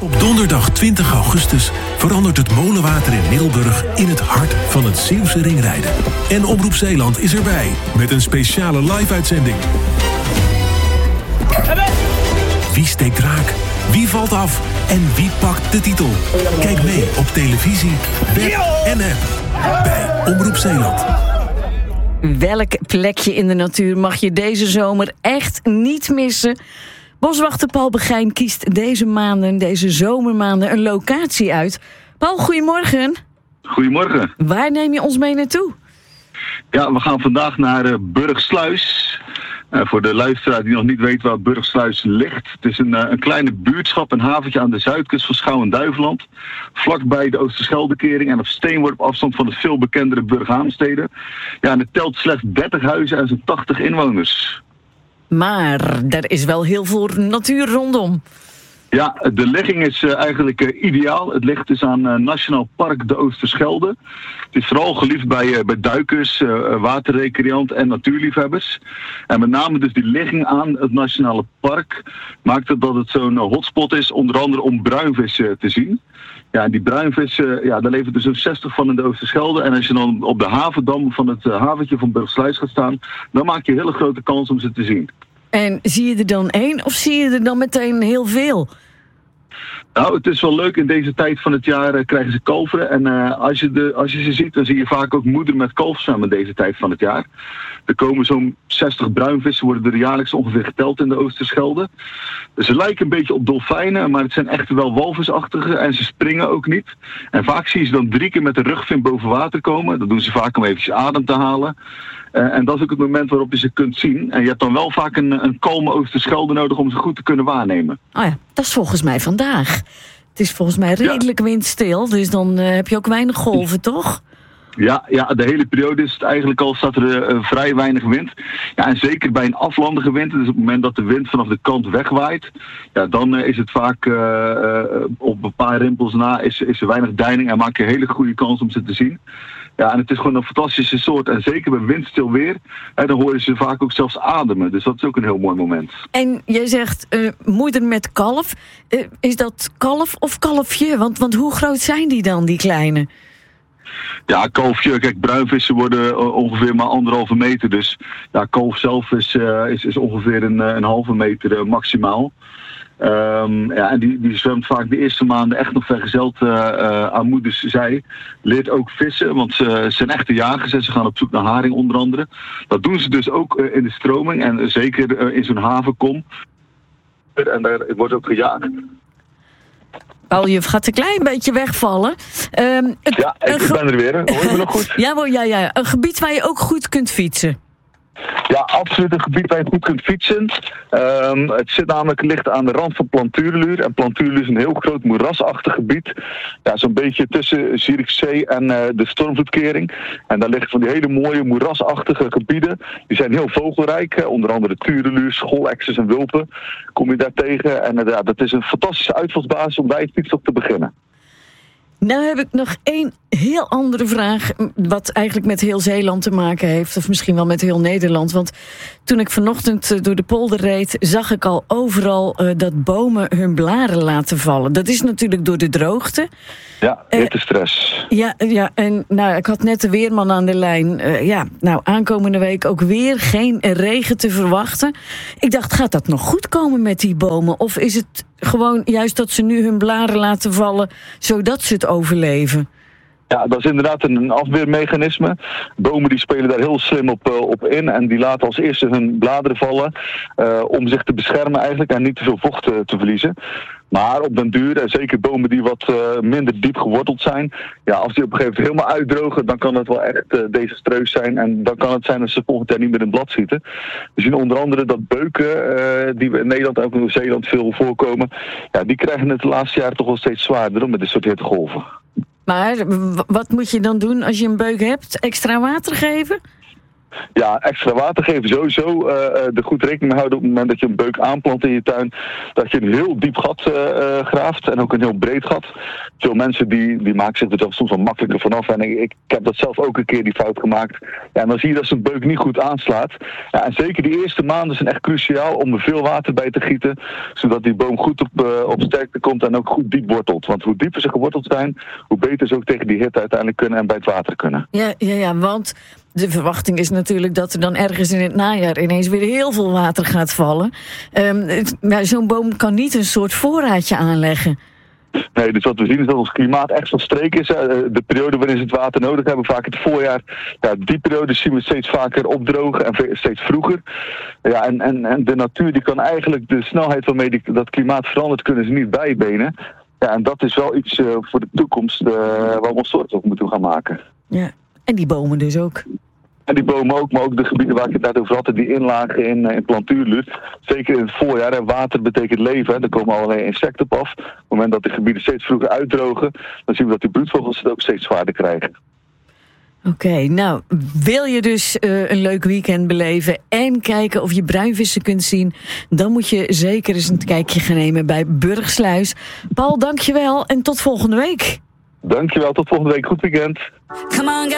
Op donderdag 20 augustus verandert het molenwater in Middelburg in het hart van het Zeeuwse ringrijden. En Omroep Zeeland is erbij met een speciale live-uitzending. Wie steekt raak? Wie valt af? En wie pakt de titel? Kijk mee op televisie, web en app bij Omroep Zeeland. Welk plekje in de natuur mag je deze zomer echt niet missen? Boswachter Paul Begijn kiest deze zomermaanden, een locatie uit. Paul, goedemorgen. Goedemorgen. Waar neem je ons mee naartoe? Ja, we gaan vandaag naar Burgsluis. Voor de luisteraar die nog niet weet waar Burgsluis ligt. Het is een kleine buurtschap, een haventje aan de zuidkust van Schouwen-Duiveland. Vlakbij de Oosterscheldekering en op steenworp afstand van het veel bekendere Burghaamstede. Ja, en het telt slechts 30 huizen en zo'n 80 inwoners. Maar er is wel heel veel natuur rondom. Ja, de ligging is eigenlijk ideaal. Het ligt dus aan Nationaal Park de Oosterschelde. Het is vooral geliefd bij duikers, waterrecreanten en natuurliefhebbers. En met name dus die ligging aan het Nationale Park maakt het dat het zo'n hotspot is, onder andere om bruinvissen te zien. Ja, en die bruinvissen, daar leven er zo'n 60 van in de Oosterschelde. En als je dan op de havendam van het haventje van Burgsluis gaat staan, dan maak je een hele grote kans om ze te zien. En zie je er dan één of zie je er dan meteen heel veel? Nou, het is wel leuk. In deze tijd van het jaar krijgen ze kalveren. En als je ze ziet, dan zie je vaak ook moeder met kalf zwemmen deze tijd van het jaar. Er komen zo'n 60 bruinvissen, worden er jaarlijks ongeveer geteld in de Oosterschelde. Ze lijken een beetje op dolfijnen, maar het zijn echt wel walvisachtige en ze springen ook niet. En vaak zie je ze dan 3 keer met de rugvin boven water komen. Dat doen ze vaak om eventjes adem te halen. En dat is ook het moment waarop je ze kunt zien. En je hebt dan wel vaak een kalme Oosterschelde nodig om ze goed te kunnen waarnemen. Oh ja, dat is volgens mij vandaag. Het is volgens mij redelijk windstil, dus dan heb je ook weinig golven, toch? Ja, de hele periode is het eigenlijk al, staat er vrij weinig wind. Ja, en zeker bij een aflandige wind, dus op het moment dat de wind vanaf de kant wegwaait, ja, dan is het vaak op een paar rimpels na is er weinig deining en maak je een hele goede kans om ze te zien. Ja, en het is gewoon een fantastische soort. En zeker bij windstil weer, dan hoor je ze vaak ook zelfs ademen. Dus dat is ook een heel mooi moment. En jij zegt moeder met kalf. Is dat kalf of kalfje? Want hoe groot zijn die dan, die kleine? Ja, kalfje. Kijk, bruinvissen worden ongeveer maar 1,5 meter. Dus ja, kalf zelf is ongeveer een halve meter maximaal. En die zwemt vaak de eerste maanden echt nog vergezeld aan moeders zij. Leert ook vissen, want ze zijn echte jagers en ze gaan op zoek naar haring onder andere. Dat doen ze dus ook in de stroming en zeker in zo'n havenkom. En daar wordt ook gejaagd. Paul, je gaat een klein beetje wegvallen. Ik ben er weer. Hoor je me nog goed? Ja. Een gebied waar je ook goed kunt fietsen. Ja, absoluut een gebied waar je goed kunt fietsen. Het ligt aan de rand van Plantuurluur. En Plantuurluur is een heel groot moerasachtig gebied. Ja, zo'n beetje tussen Zierikzee en de Stormvloedkering. En daar liggen van die hele mooie moerasachtige gebieden. Die zijn heel vogelrijk. Onder andere Tureluur, schoolexers en wulpen kom je daar tegen. En dat is een fantastische uitvalsbasis om bij het fietstocht te beginnen. Nou heb ik nog één heel andere vraag, wat eigenlijk met heel Zeeland te maken heeft, of misschien wel met heel Nederland. Want toen ik vanochtend door de polder reed, zag ik al overal dat bomen hun blaren laten vallen. Dat is natuurlijk door de droogte. Ja, hittestress. Ja, en ik had net de weerman aan de lijn. Aankomende week ook weer geen regen te verwachten. Ik dacht, gaat dat nog goed komen met die bomen? Of is het gewoon juist dat ze nu hun blaren laten vallen, zodat ze het overleven? Ja, dat is inderdaad een afweermechanisme. Bomen die spelen daar heel slim op in en die laten als eerste hun bladeren vallen om zich te beschermen eigenlijk en niet te veel vocht te verliezen. Maar op den duur, en zeker bomen die wat minder diep geworteld zijn, ja, als die op een gegeven moment helemaal uitdrogen, dan kan het wel echt desastreus zijn. En dan kan het zijn dat ze volgend jaar niet meer in blad schieten. We zien onder andere dat beuken, die we in Nederland en ook in Nieuw-Zeeland veel voorkomen, ja, die krijgen het de laatste jaren toch wel steeds zwaarder met dit soort hittegolven. Maar wat moet je dan doen als je een beuk hebt? Extra water geven? Ja, extra water geven sowieso. Er goed rekening mee houden op het moment dat je een beuk aanplant in je tuin. Dat je een heel diep gat graaft en ook een heel breed gat. Veel mensen die maken zich er zelf soms wel makkelijker vanaf. En ik heb dat zelf ook een keer die fout gemaakt. Ja, en dan zie je dat zo'n beuk niet goed aanslaat. Ja, en zeker die eerste maanden zijn echt cruciaal om er veel water bij te gieten. Zodat die boom goed op sterkte komt en ook goed diep wortelt. Want hoe dieper ze geworteld zijn, hoe beter ze ook tegen die hitte uiteindelijk kunnen en bij het water kunnen. Ja, want de verwachting is natuurlijk dat er dan ergens in het najaar ineens weer heel veel water gaat vallen. Zo'n boom kan niet een soort voorraadje aanleggen. Nee, dus wat we zien is dat ons klimaat echt van streek is. De periode waarin ze het water nodig hebben, vaak het voorjaar. Ja, die periode zien we steeds vaker opdrogen en steeds vroeger. Ja, en de natuur die kan eigenlijk de snelheid waarmee dat klimaat verandert, kunnen ze niet bijbenen. Ja, en dat is wel iets voor de toekomst waar we ons zorgen over moeten gaan maken. Ja, en die bomen dus ook. En die bomen ook, maar ook de gebieden waar ik het net over had, die inlagen in plantuurlucht. Zeker in het voorjaar, en water betekent leven. Er komen allerlei insecten op af. Op het moment dat de gebieden steeds vroeger uitdrogen, dan zien we dat die broedvogels het ook steeds zwaarder krijgen. Oké, nou, wil je dus een leuk weekend beleven en kijken of je bruinvissen kunt zien, dan moet je zeker eens een kijkje gaan nemen bij Burgsluis. Paul, dankjewel en tot volgende week. Dankjewel, tot volgende week. Goed weekend.